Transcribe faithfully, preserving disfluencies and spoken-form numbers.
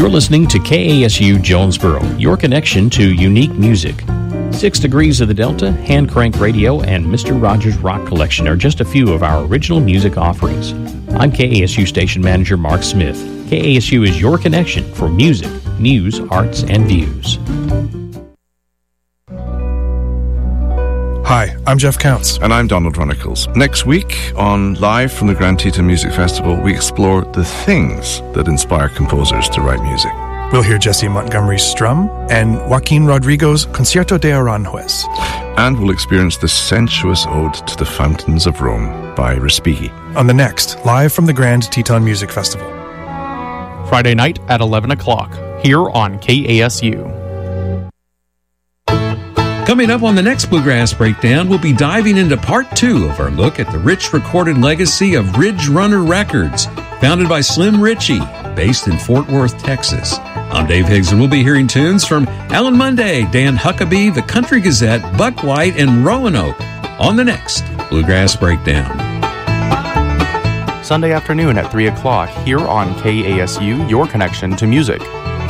You're listening to K A S U Jonesboro, your connection to unique music. Six Degrees of the Delta, Hand Crank Radio, and Mister Rogers Rock Collection are just a few of our original music offerings. I'm K A S U Station Manager Mark Smith. K A S U is your connection for music, news, arts, and views. Hi, I'm Jeff Counts. And I'm Donald Runnicles. Next week on Live from the Grand Teton Music Festival, we explore the things that inspire composers to write music. We'll hear Jesse Montgomery's Strum and Joaquin Rodrigo's Concierto de Aranjuez. And we'll experience the sensuous ode to the fountains of Rome by Respighi. On the next Live from the Grand Teton Music Festival. Friday night at eleven o'clock, here on K A S U. Coming up on the next Bluegrass Breakdown, we'll be diving into part two of our look at the rich recorded legacy of Ridge Runner Records, founded by Slim Ritchie, based in Fort Worth, Texas. I'm Dave Higgs, and we'll be hearing tunes from Alan Monday, Dan Huckabee, The Country Gazette, Buck White, and Roanoke on the next Bluegrass Breakdown. Sunday afternoon at three o'clock, here on K A S U, your connection to music.